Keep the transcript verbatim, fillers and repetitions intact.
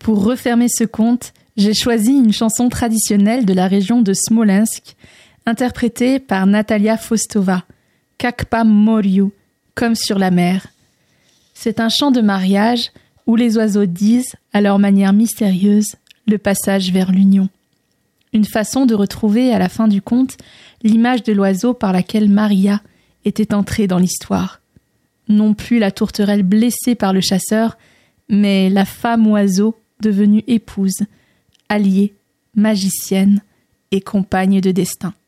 Pour refermer ce conte, j'ai choisi une chanson traditionnelle de la région de Smolensk, interprétée par Natalia Faustova, Kak po morzu, comme sur la mer. C'est un chant de mariage où les oiseaux disent, à leur manière mystérieuse, le passage vers l'union. Une façon de retrouver à la fin du conte l'image de l'oiseau par laquelle Maria était entrée dans l'histoire. Non plus la tourterelle blessée par le chasseur, mais la femme oiseau devenue épouse, alliée, magicienne et compagne de destin.